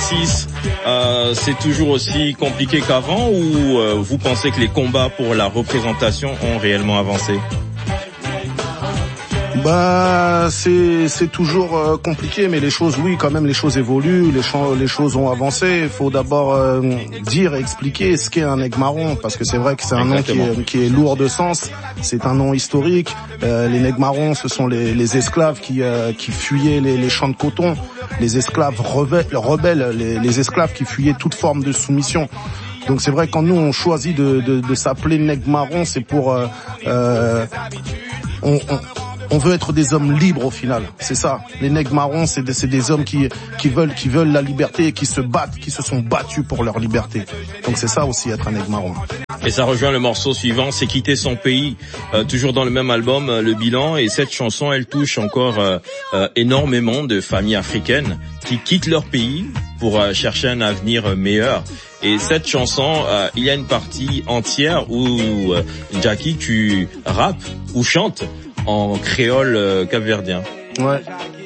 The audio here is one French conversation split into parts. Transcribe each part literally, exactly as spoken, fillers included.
six, euh, c'est toujours aussi compliqué qu'avant ou euh, vous pensez que les combats pour la représentation ont réellement avancé? Bah, c'est c'est toujours euh, compliqué, mais les choses, oui, quand même, les choses évoluent, les, cho- les choses ont avancé. Il faut d'abord euh, dire et expliquer ce qu'est un nègre marron, parce que c'est vrai que c'est un Exactement. nom qui est, qui est lourd de sens. C'est un nom historique. Euh, les nègres marrons, ce sont les, les esclaves qui euh, qui fuyaient les, les champs de coton, les esclaves rebelles, rebelles, les, les esclaves qui fuyaient toute forme de soumission. Donc c'est vrai que quand nous on choisit de, de, de s'appeler nègre marron, c'est pour euh, euh, on, on On veut être des hommes libres au final, c'est ça. Les nègres marrons, c'est des, c'est des hommes qui qui veulent qui veulent la liberté et qui se battent, qui se sont battus pour leur liberté. Donc c'est ça aussi être un nègre marron. Et ça rejoint le morceau suivant, c'est Quitter son pays, euh, toujours dans le même album, euh, Le Bilan. Et cette chanson, elle touche encore euh, euh, énormément de familles africaines qui quittent leur pays pour euh, chercher un avenir meilleur. Et cette chanson, euh, il y a une partie entière où euh, Jackie, tu rappes ou chantes en créole euh, capverdien. Ouais.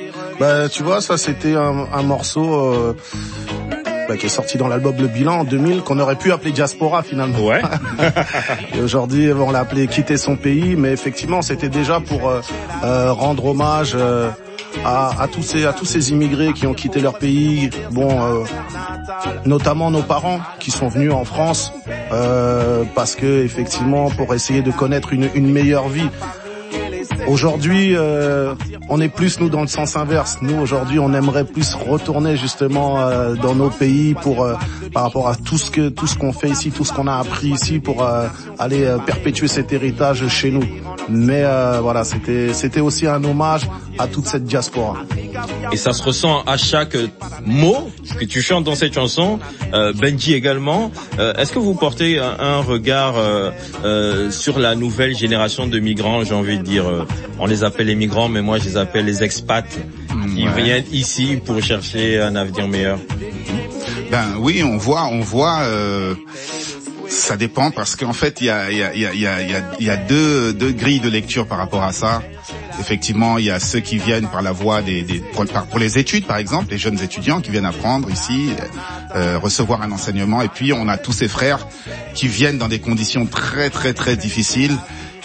Bah tu vois, ça c'était un, un morceau euh, bah, qui est sorti dans l'album Le Bilan en deux mille, qu'on aurait pu appeler Diaspora finalement. Ouais. Et aujourd'hui, on l'a appelé Quitter son pays, mais effectivement, c'était déjà pour euh, euh, rendre hommage euh, à, à tous ces à tous ces immigrés qui ont quitté leur pays. Bon, euh, notamment nos parents qui sont venus en France euh, parce que effectivement, pour essayer de connaître une, une meilleure vie. Aujourd'hui, euh, on est plus nous dans le sens inverse. Nous aujourd'hui, on aimerait plus retourner justement euh, dans nos pays pour euh, par rapport à tout ce que tout ce qu'on fait ici, tout ce qu'on a appris ici pour euh, aller euh, perpétuer cet héritage chez nous. Mais euh, voilà, c'était c'était aussi un hommage à toute cette diaspora. Et ça se ressent à chaque mot que tu chantes dans cette chanson. Euh, Benji également. Euh, est-ce que vous portez un, un regard euh, euh, sur la nouvelle génération de migrants? J'ai envie de dire, euh, on les appelle les migrants, mais moi je les appelle les expats qui ouais. viennent ici pour chercher un avenir meilleur. Ben oui, on voit, on voit. Euh... Ça dépend parce qu'en fait il y a il y a il y a il y a il y a deux deux grilles de lecture par rapport à ça. Effectivement, il y a ceux qui viennent par la voie des des pour, pour les études par exemple, les jeunes étudiants qui viennent apprendre ici, euh, recevoir un enseignement, et puis on a tous ces frères qui viennent dans des conditions très très très difficiles,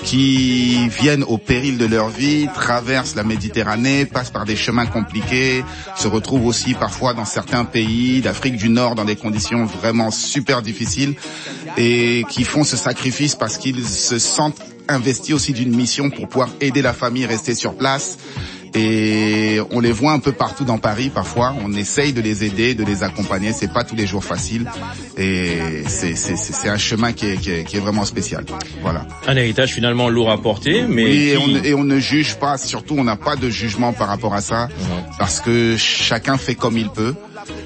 qui viennent au péril de leur vie, traversent la Méditerranée, passent par des chemins compliqués, se retrouvent aussi parfois dans certains pays d'Afrique du Nord dans des conditions vraiment super difficiles, et qui font ce sacrifice parce qu'ils se sentent investis aussi d'une mission pour pouvoir aider la famille, rester sur place. Et on les voit un peu partout dans Paris parfois, on essaye de les aider, de les accompagner, c'est pas tous les jours facile, et c'est c'est c'est un chemin qui est qui est, qui est vraiment spécial. Voilà. Un héritage finalement lourd à porter, mais oui, qui... et, on, et on ne juge pas, surtout on n'a pas de jugement par rapport à ça, mmh. parce que chacun fait comme il peut.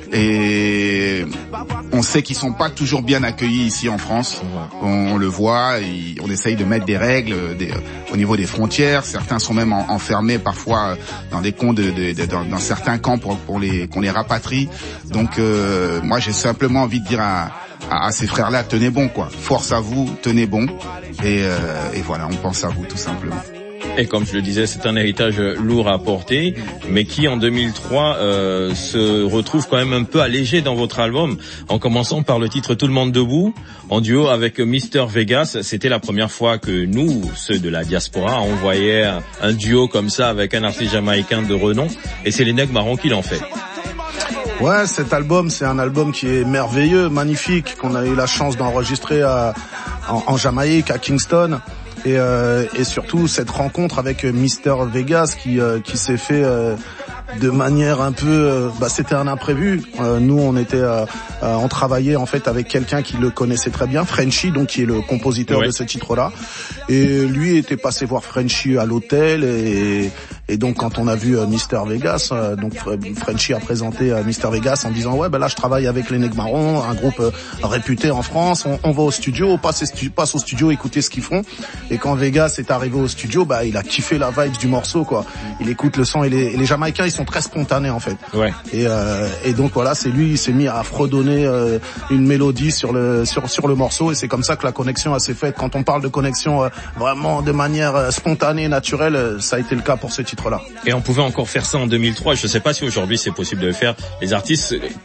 Et on sait qu'ils sont pas toujours bien accueillis ici en France. On, on le voit, et on essaye de mettre des règles des, au niveau des frontières. Certains sont même en, enfermés parfois dans des camps de, de, de dans, dans certains camps pour, pour les qu'on les rapatrie. Donc euh, moi j'ai simplement envie de dire à, à, à ces frères-là, tenez bon quoi. Force à vous, tenez bon. Et, euh, et voilà, on pense à vous tout simplement. Et comme je le disais, c'est un héritage lourd à porter, mais qui en deux mille trois euh, se retrouve quand même un peu allégé dans votre album, en commençant par le titre Tout le monde debout, en duo avec Mister Vegas. C'était la première fois que nous, ceux de la diaspora, on voyait un, un duo comme ça avec un artiste jamaïcain de renom, et c'est les Nègres Marrons qui l'ont fait. Ouais, cet album, c'est un album qui est merveilleux, magnifique, qu'on a eu la chance d'enregistrer à, en, en Jamaïque, à Kingston. Et, euh, et surtout cette rencontre avec Mister Vegas qui euh, qui s'est fait euh, de manière un peu euh, bah c'était un imprévu. Euh, nous on était euh, euh, on travaillait en fait avec quelqu'un qui le connaissait très bien, Frenchy, donc qui est le compositeur ouais. de ce titre-là. Et lui était passé voir Frenchy à l'hôtel, et et donc quand on a vu euh, Mister Vegas, euh, donc Frenchy a présenté euh, Mister Vegas en disant ouais ben là je travaille avec les Nègres Marrons, un groupe euh, réputé en France, on, on va au studio, on passe, passe au studio écouter ce qu'ils font. Et quand Vegas est arrivé au studio, bah il a kiffé la vibe du morceau quoi. Il écoute le son, et les, et les Jamaïcains ils sont très spontanés en fait. Ouais. Et euh, et donc voilà, c'est lui, il s'est mis à fredonner euh, une mélodie sur le sur sur le morceau, et c'est comme ça que la connexion s'est faite. Quand on parle de connexion euh, vraiment de manière euh, spontanée, naturelle, euh, ça a été le cas pour ce titre-là. Et on pouvait encore faire ça en deux mille trois. Je sais pas si aujourd'hui c'est possible de le faire. Les artistes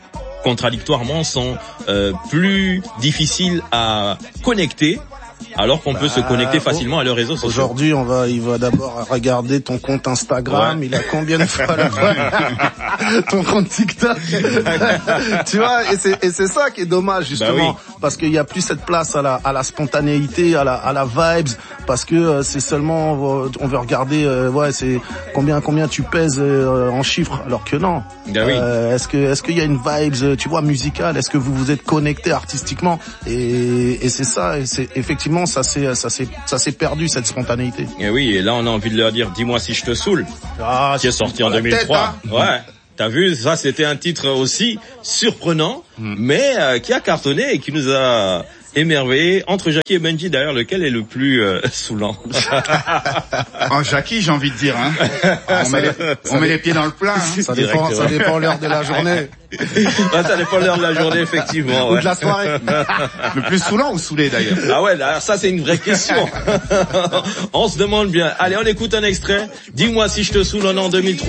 contradictoirement sont euh, plus difficiles à connecter, alors qu'on bah, peut se connecter facilement à leurs réseaux sociaux. Aujourd'hui, on va, il va d'abord regarder ton compte Instagram. Ouais. Il a combien de fois la fois ton compte TikTok. Tu vois, et c'est, et c'est ça qui est dommage, justement. Bah oui. Parce qu'il y a plus cette place à la, à la spontanéité, à la, à la vibes. Parce que euh, c'est seulement, on veut regarder, euh, ouais, c'est combien, combien tu pèses euh, en chiffres. Alors que non. Bah oui. Euh, est-ce que, est-ce qu'il y a une vibes, tu vois, musicale? Est-ce que vous vous êtes connecté artistiquement? Et, et c'est ça, et c'est effectivement, ça s'est, ça s'est, ça s'est perdu, cette spontanéité. Et oui, et là on a envie de leur dire, dis-moi si je te saoule. Ah, qui est sorti en deux mille trois. Tête, hein. Ouais. T'as vu, ça c'était un titre aussi surprenant, mm. mais euh, qui a cartonné et qui nous a émerveillé. Entre Jackie et Benji, d'ailleurs, lequel est le plus euh, saoulant? En Jackie, j'ai envie de dire. Hein. On, met les, on met les pieds dans le plat. Hein. Ça dépend, ça dépend l'heure de la journée. Ah, ça dépend l'heure de la journée, effectivement. Ouais. Ou de la soirée. Le plus saoulant ou saoulé, d'ailleurs? Ah ouais, là, ça c'est une vraie question. On se demande bien. Allez, on écoute un extrait. Dis-moi si je te saoule en an deux mille trois.